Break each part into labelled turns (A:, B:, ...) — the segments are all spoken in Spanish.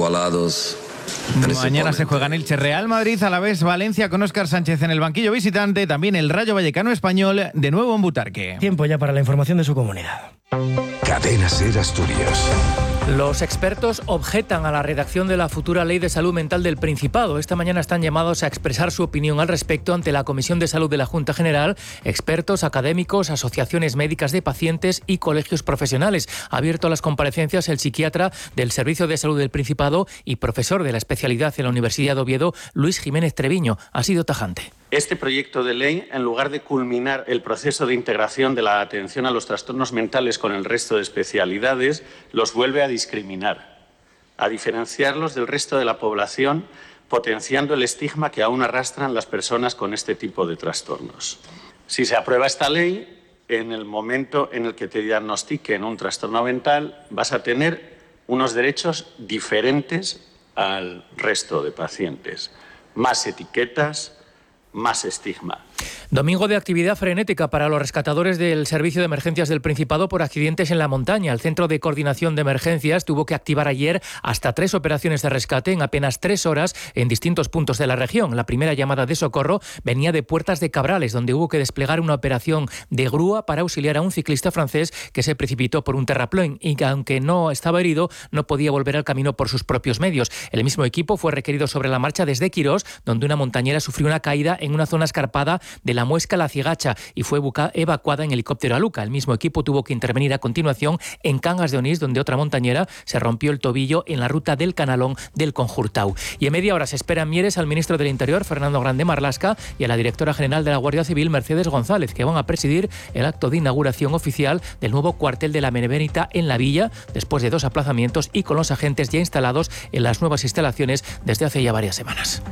A: igualados.
B: Mañana se juegan Elche, Real Madrid, Alavés, Valencia con Óscar Sánchez en el banquillo visitante, también el Rayo Vallecano Español de nuevo en Butarque.
C: Tiempo ya para la información de su comunidad.
D: Cadena SER Asturias.
E: Los expertos objetan a la redacción de la futura Ley de Salud Mental del Principado. Esta mañana están llamados a expresar su opinión al respecto ante la Comisión de Salud de la Junta General, expertos, académicos, asociaciones médicas de pacientes y colegios profesionales. Ha abierto las comparecencias el psiquiatra del Servicio de Salud del Principado y profesor de la especialidad en la Universidad de Oviedo, Luis Jiménez Treviño. Ha sido tajante.
F: Este proyecto de ley, en lugar de culminar el proceso de integración de la atención a los trastornos mentales con el resto de especialidades, los vuelve a discriminar, a diferenciarlos del resto de la población, potenciando el estigma que aún arrastran las personas con este tipo de trastornos. Si se aprueba esta ley, en el momento en el que te diagnostiquen un trastorno mental, vas a tener unos derechos diferentes al resto de pacientes. Más etiquetas, más estigma.
E: Domingo de actividad frenética para los rescatadores del Servicio de Emergencias del Principado por accidentes en la montaña. El Centro de Coordinación de Emergencias tuvo que activar ayer hasta 3 operaciones de rescate en apenas 3 horas en distintos puntos de la región. La primera llamada de socorro venía de Puertas de Cabrales, donde hubo que desplegar una operación de grúa para auxiliar a un ciclista francés que se precipitó por un terraplén y que, aunque no estaba herido, no podía volver al camino por sus propios medios. El mismo equipo fue requerido sobre la marcha desde Quirós, donde una montañera sufrió una caída en una zona escarpada de la Muesca La Cigacha y fue evacuada en helicóptero a Luca. El mismo equipo tuvo que intervenir a continuación en Cangas de Onís, donde otra montañera se rompió el tobillo en la ruta del Canalón del Conjurtau. Y en media hora se espera en Mieres al ministro del Interior, Fernando Grande Marlasca, y a la directora general de la Guardia Civil, Mercedes González, que van a presidir el acto de inauguración oficial del nuevo cuartel de la Benemérita en la Villa, después de 2 aplazamientos y con los agentes ya instalados en las nuevas instalaciones desde hace ya varias semanas.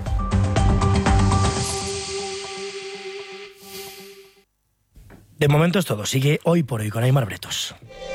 C: De momento es todo. Sigue Hoy por Hoy con Aimar Bretos.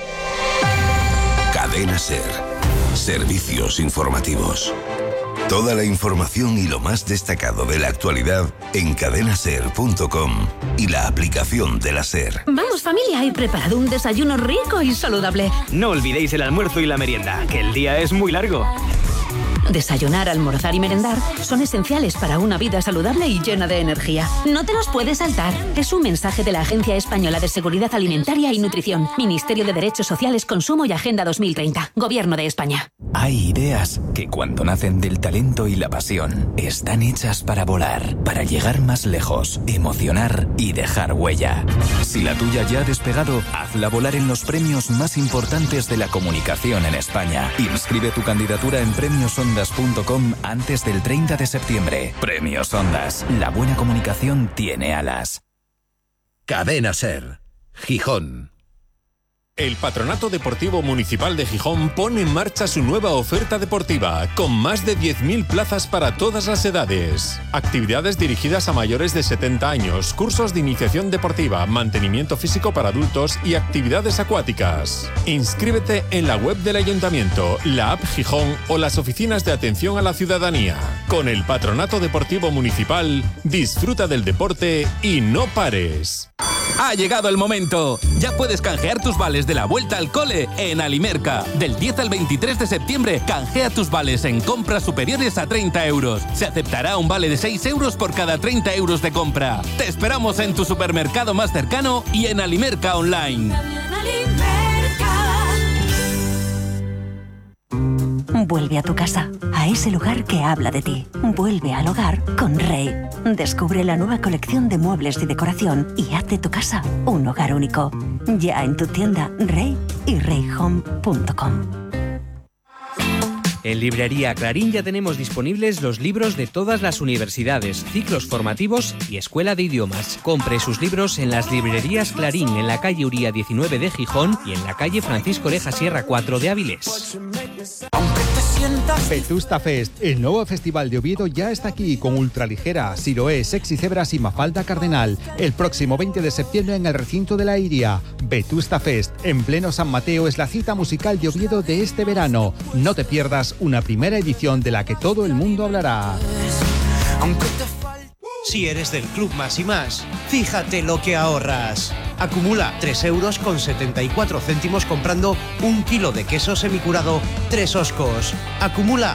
D: Cadena SER. Servicios informativos. Toda la información y lo más destacado de la actualidad en cadenaser.com y la aplicación de la SER.
G: Vamos, familia, he preparado un desayuno rico y saludable.
H: No olvidéis el almuerzo y la merienda, que el día es muy largo.
G: Desayunar, almorzar y merendar son esenciales para una vida saludable y llena de energía. No te los puedes saltar. Es un mensaje de la Agencia Española de Seguridad Alimentaria y Nutrición, Ministerio de Derechos Sociales, Consumo y Agenda 2030, Gobierno de España.
I: Hay ideas que cuando nacen del talento y la pasión, están hechas para volar, para llegar más lejos, emocionar y dejar huella. Si la tuya ya ha despegado, hazla volar en los premios más importantes de la comunicación en España. Inscribe tu candidatura en premiosondas.com antes del 30 de septiembre. Premios Ondas. La buena comunicación tiene alas.
J: Cadena SER. Gijón.
K: El Patronato Deportivo Municipal de Gijón pone en marcha su nueva oferta deportiva, con más de 10.000 plazas para todas las edades. Actividades dirigidas a mayores de 70 años, cursos de iniciación deportiva, mantenimiento físico para adultos y actividades acuáticas. Inscríbete en la web del Ayuntamiento, la app Gijón o las oficinas de atención a la ciudadanía. Con el Patronato Deportivo Municipal, disfruta del deporte y no pares.
L: Ha llegado el momento. Ya puedes canjear tus vales de la vuelta al cole en Alimerca. Del 10 al 23 de septiembre, canjea tus vales en compras superiores a 30 euros. Se aceptará un vale de 6 euros por cada 30 euros de compra. Te esperamos en tu supermercado más cercano y en Alimerca Online.
M: Vuelve a tu casa, a ese lugar que habla de ti. Vuelve al hogar con Rey. Descubre la nueva colección de muebles y decoración y haz de tu casa un hogar único. Ya en tu tienda Rey y reyhome.com.
N: En Librería Clarín ya tenemos disponibles los libros de todas las universidades, ciclos formativos y Escuela de Idiomas. Compre sus libros en las librerías Clarín, en la calle Uría 19 de Gijón y en la calle Francisco Oreja Sierra 4 de Avilés.
O: Vetusta Fest, el nuevo festival de Oviedo, ya está aquí con Ultraligera, Siroé, Sexy Cebras y Mafalda Cardenal. El próximo 20 de septiembre en el recinto de la Iria. Vetusta Fest, en pleno San Mateo, es la cita musical de Oviedo de este verano. No te pierdas una primera edición de la que todo el mundo hablará.
P: Si eres del Club Más y Más, fíjate lo que ahorras. Acumula 3,74 € comprando 1 kilo de queso semicurado 3 Oscos. Acumula